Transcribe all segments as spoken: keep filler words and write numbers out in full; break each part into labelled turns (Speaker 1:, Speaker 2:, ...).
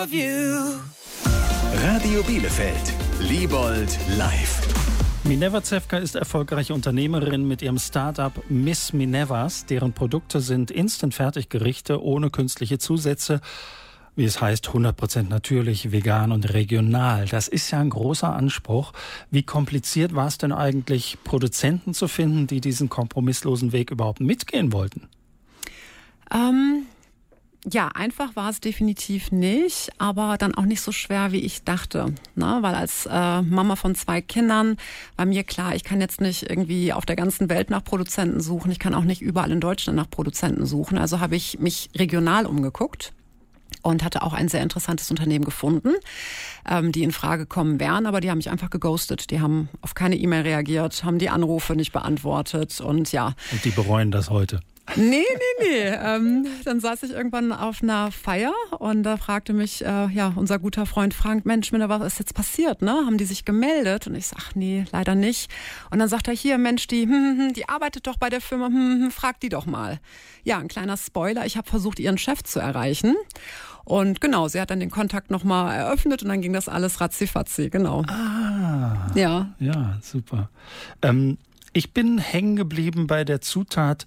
Speaker 1: Radio Bielefeld, Liebold live.
Speaker 2: Mineva Zewka ist erfolgreiche Unternehmerin mit ihrem Start-up Miss Minevas. Deren Produkte sind Instant-Fertiggerichte ohne künstliche Zusätze. Wie es heißt, hundert Prozent natürlich, vegan und regional. Das ist ja ein großer Anspruch. Wie kompliziert war es denn eigentlich, Produzenten zu finden, die diesen kompromisslosen Weg überhaupt mitgehen wollten?
Speaker 3: Ähm... Ja, einfach war es definitiv nicht, aber dann auch nicht so schwer, wie ich dachte. Ne? Weil als äh, Mama von zwei Kindern war mir klar, ich kann jetzt nicht irgendwie auf der ganzen Welt nach Produzenten suchen. Ich kann auch nicht überall in Deutschland nach Produzenten suchen. Also habe ich mich regional umgeguckt und hatte auch ein sehr interessantes Unternehmen gefunden, ähm, die in Frage kommen wären, aber die haben mich einfach geghostet. Die haben auf keine E-Mail reagiert, haben die Anrufe nicht beantwortet und ja.
Speaker 2: Und die bereuen das heute?
Speaker 3: Nee, nee, nee. Ähm, dann saß ich irgendwann auf einer Feier und da fragte mich äh, ja unser guter Freund Frank, Mensch, Minna, was ist jetzt passiert? Ne? Haben die sich gemeldet? Und ich sag, ach nee, leider nicht. Und dann sagt er, hier, Mensch, die, hm, hm, die arbeitet doch bei der Firma, hm, hm, frag die doch mal. Ja, ein kleiner Spoiler, ich habe versucht, ihren Chef zu erreichen. Und genau, sie hat dann den Kontakt nochmal eröffnet und dann ging das alles ratzifatzi, genau.
Speaker 2: Ah,
Speaker 3: ja,
Speaker 2: ja, super. Ähm, ich bin hängen geblieben bei der Zutat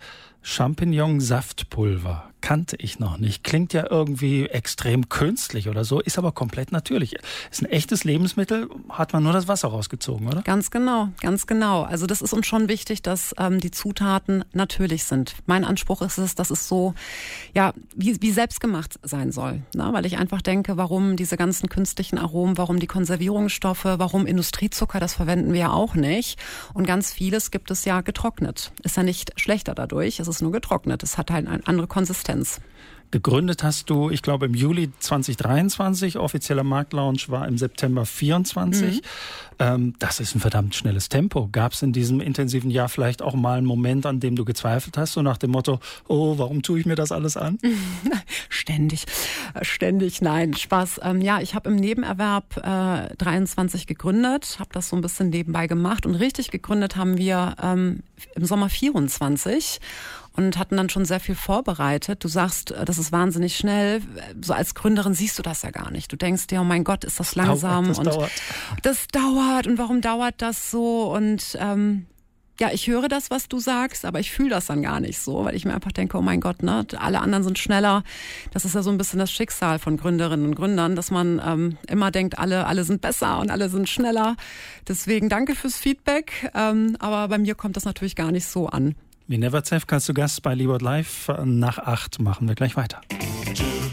Speaker 2: Champignon-Saftpulver. Kannte ich noch nicht. Klingt ja irgendwie extrem künstlich oder so, ist aber komplett natürlich. Ist ein echtes Lebensmittel, hat man nur das Wasser rausgezogen, oder?
Speaker 3: Ganz genau, ganz genau. Also das ist uns schon wichtig, dass ähm, die Zutaten natürlich sind. Mein Anspruch ist es, dass es so, ja, wie, wie selbstgemacht sein soll. Ne? Weil ich einfach denke, warum diese ganzen künstlichen Aromen, warum die Konservierungsstoffe, warum Industriezucker, das verwenden wir ja auch nicht. Und ganz vieles gibt es ja getrocknet. Ist ja nicht schlechter dadurch, es ist nur getrocknet. Es hat halt eine andere Konsistenz.
Speaker 2: Gegründet hast du, ich glaube, im Juli zwanzig dreiundzwanzig. Offizieller Marktlaunch war im September vierundzwanzig. Mhm. Ähm, das ist ein verdammt schnelles Tempo. Gab es in diesem intensiven Jahr vielleicht auch mal einen Moment, an dem du gezweifelt hast, so nach dem Motto, oh, warum tue ich mir das alles an?
Speaker 3: Ständig, ständig, nein, Spaß. Ähm, ja, ich habe im Nebenerwerb äh, dreiundzwanzig gegründet, habe das so ein bisschen nebenbei gemacht und richtig gegründet haben wir ähm, im Sommer vierundzwanzig. Und hatten dann schon sehr viel vorbereitet. Du sagst, das ist wahnsinnig schnell. So als Gründerin siehst du das ja gar nicht. Du denkst dir, oh mein Gott, ist das langsam.
Speaker 2: Das
Speaker 3: und
Speaker 2: dauert.
Speaker 3: Das dauert. Und warum dauert das so? Und ähm, ja, ich höre das, was du sagst, aber ich fühle das dann gar nicht so, weil ich mir einfach denke, oh mein Gott, ne, alle anderen sind schneller. Das ist ja so ein bisschen das Schicksal von Gründerinnen und Gründern, dass man ähm, immer denkt, alle, alle sind besser und alle sind schneller. Deswegen danke fürs Feedback. Ähm, aber bei mir kommt das natürlich gar nicht so an.
Speaker 2: Mineva Zewka zu Gast bei Liebold Live. Nach acht machen wir gleich weiter.